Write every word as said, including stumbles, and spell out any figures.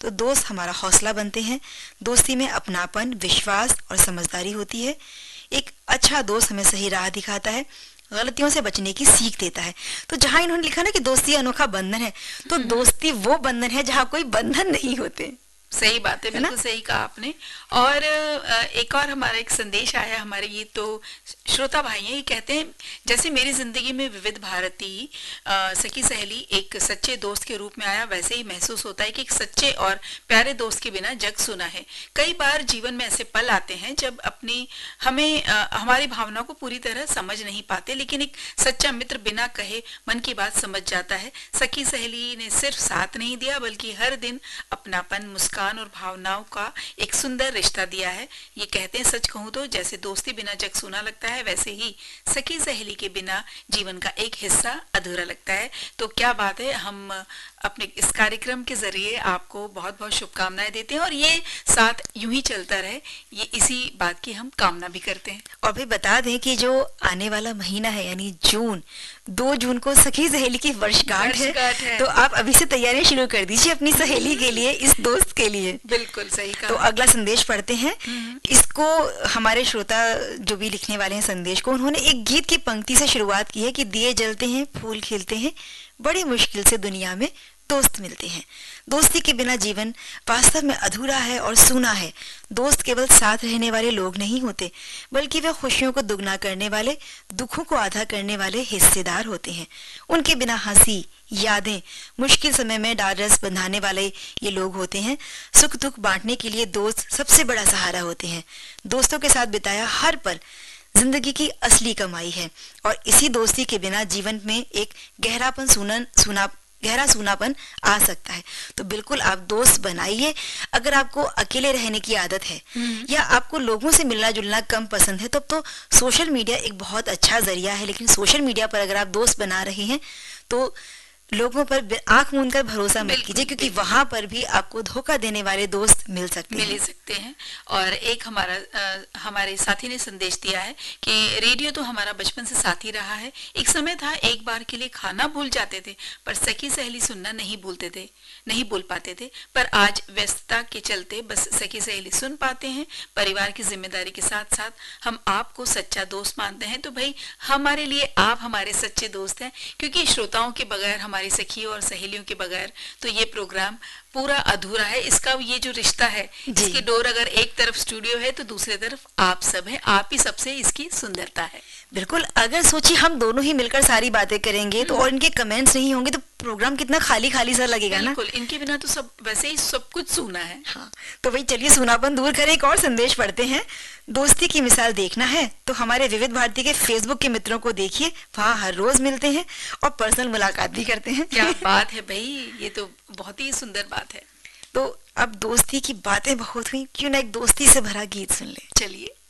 तो दोस्त हमारा हौसला बनते हैं। दोस्ती में अपनापन, विश्वास और समझदारी होती है। एक अच्छा दोस्त हमें सही राह दिखाता है, गलतियों से बचने की सीख देता है। तो जहां इन्होंने लिखा ना कि दोस्ती अनोखा बंधन है, तो दोस्ती वो बंधन है जहां कोई बंधन नहीं होते। सही बात है, बिल्कुल सही कहा आपने। और एक और हमारा एक संदेश आया, हमारे ये तो श्रोता भाई हैं, ये कहते हैं जैसे मेरी जिंदगी में विविध भारती सखी सहेली एक सच्चे दोस्त के रूप में आया, वैसे ही महसूस होता है कि एक सच्चे और प्यारे दोस्त के बिना जग सुना है। कई बार जीवन में ऐसे पल आते हैं जब अपनी हमें आ, हमारी भावनाओं को पूरी तरह समझ नहीं पाते, लेकिन एक सच्चा मित्र बिना कहे मन की बात समझ जाता है। सखी सहेली ने सिर्फ साथ नहीं दिया, बल्कि हर दिन अपनापन, मुस्कान और भावनाओं का एक सुंदर रिश्ता दिया है। ये कहते हैं, सच कहूं तो जैसे दोस्ती बिना जग सूना लगता है, वैसे ही सखी सहेली के बिना जीवन का एक हिस्सा अधूरा लगता है। तो क्या बात है, हम अपने इस कार्यक्रम के जरिए आपको बहुत बहुत शुभकामनाएं देते हैं और ये साथ यूं ही चलता रहे, ये इसी बात की हम कामना भी करते हैं। और भी बता दें कि जो आने वाला महीना है यानी जून, दो जून को सखी सहेली की वर्षगांठ है, है, तो आप अभी से तैयारियां शुरू कर दीजिए अपनी सहेली के लिए, इस दोस्त के लिए। बिल्कुल सही कहा। तो अगला संदेश पढ़ते हैं। इसको हमारे श्रोता जो भी लिखने वाले हैं संदेश को, उन्होंने एक गीत की पंक्ति से शुरुआत की है कि दिए जलते हैं, फूल खिलते हैं, बड़ी मुश्किल से दुनिया में दोस्त मिलते हैं। दोस्ती के बिना जीवन वास्तव में अधूरा है और सूना है। दोस्त केवल साथ रहने वाले लोग नहीं होते, बल्कि वे खुशियों को दुगना करने वाले, दुखों को आधा करने वाले हिस्सेदार होते हैं। उनके बिना हंसी, यादें, मुश्किल समय में डारस बंधाने वाले ये लोग होते हैं। सुख दुख बांटने के लिए दोस्त सबसे बड़ा सहारा होते हैं। दोस्तों के साथ बिताया हर पल जिंदगी की असली कमाई है और इसी दोस्ती के बिना जीवन में एक गहरापन सुनन सुना गहरा सूनापन आ सकता है। तो बिल्कुल आप दोस्त बनाइए। अगर आपको अकेले रहने की आदत है या आपको लोगों से मिलना जुलना कम पसंद है, तब तो सोशल मीडिया एक बहुत अच्छा जरिया है। लेकिन सोशल मीडिया पर अगर आप दोस्त बना रहे हैं तो लोगों पर आंख मूंद कर भरोसा मत कीजिए, क्योंकि वहां पर भी आपको धोखा देने वाले दोस्त मिल सकते मिल सकते हैं। और एक हमारा आ, हमारे साथी ने संदेश दिया है कि रेडियो तो हमारा बचपन से साथी रहा है। एक समय था एक बार के लिए खाना भूल जाते थे, पर सखी सहेली सुनना नहीं भूलते थे नहीं बोल पाते थे। पर आज व्यस्तता के चलते बस सखी सहेली सुन पाते हैं। परिवार की जिम्मेदारी के साथ साथ हम आपको सच्चा दोस्त मानते हैं। तो भाई हमारे लिए आप हमारे सच्चे दोस्त हैं, क्योंकि श्रोताओं के बगैर, हमारी सखियों और सहेलियों के बगैर तो ये प्रोग्राम पूरा अधूरा है। इसका ये जो रिश्ता है, इसकी डोर अगर एक तरफ स्टूडियो है तो दूसरी तरफ आप सब हैं। आप ही सबसे इसकी सुंदरता है। बिल्कुल, अगर सोचिए हम दोनों ही मिलकर सारी बातें करेंगे तो और इनके कमेंट्स नहीं होंगे तो प्रोग्राम कितना खाली खाली सा लगेगा ना। बिल्कुल, इनके बिना तो सब वैसे ही सब कुछ सूना है। हाँ, तो भाई चलिए सूनापन दूर करें, एक और संदेश पढ़ते हैं। दोस्ती की मिसाल देखना है तो हमारे विविध भारती के फेसबुक के मित्रों को देखिए, वहाँ हर रोज मिलते हैं और पर्सनल मुलाकात भी करते हैं। क्या बात है भाई, ये तो बहुत ही सुंदर बात है। तो अब दोस्ती की बातें बहुत हुई, क्यों ना एक दोस्ती से भरा गीत सुन ले। चलिए।